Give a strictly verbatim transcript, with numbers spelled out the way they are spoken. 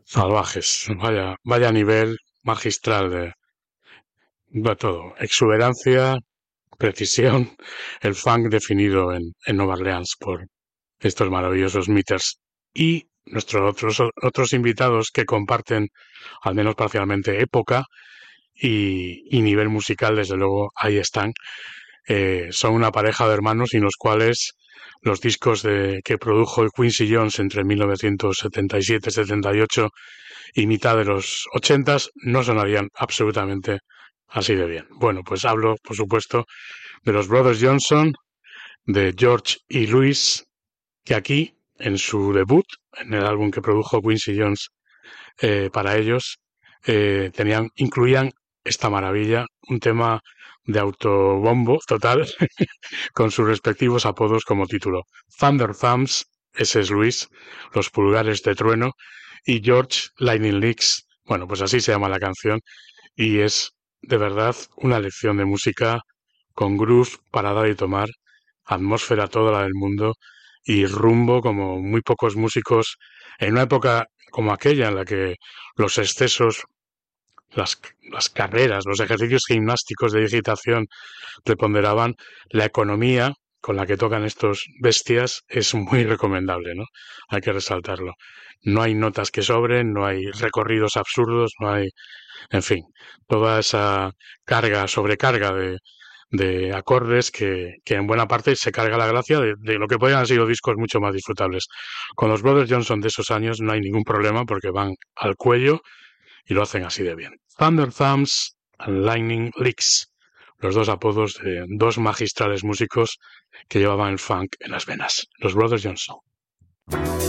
salvajes. Vaya, vaya nivel magistral de, de todo. Exuberancia, precisión, el funk definido en, en Nueva Orleans por estos maravillosos Meters. Y nuestros otros, otros invitados que comparten, al menos parcialmente, época y, y nivel musical, desde luego, ahí están. Eh, son una pareja de hermanos sin los cuales los discos de, que produjo Quincy Jones entre mil novecientos setenta y siete setenta y ocho y mitad de los ochentas no sonarían absolutamente así de bien. Bueno, pues hablo, por supuesto, de los Brothers Johnson, de George y Louis, que aquí, en su debut, en el álbum que produjo Quincy Jones eh, para ellos, eh, tenían, incluían esta maravilla, un tema de autobombo total, con sus respectivos apodos como título. Thunder Thumbs, ese es Luis, los pulgares de trueno, y George Lightning Licks, bueno, pues así se llama la canción, y es de verdad una lección de música con groove para dar y tomar, atmósfera toda la del mundo y rumbo como muy pocos músicos en una época como aquella en la que los excesos, las, las carreras, los ejercicios gimnásticos de digitación preponderaban, la economía con la que tocan estos bestias es muy recomendable, ¿no? Hay que resaltarlo. No hay notas que sobren, no hay recorridos absurdos, no hay, en fin, toda esa carga, sobrecarga de, de acordes que, que en buena parte se carga la gracia de, de lo que podrían haber sido discos mucho más disfrutables. Con los Brothers Johnson de esos años no hay ningún problema porque van al cuello y lo hacen así de bien. Thunder Thumbs and Lightning Licks, los dos apodos de dos magistrales músicos que llevaban el funk en las venas, los Brothers Johnson.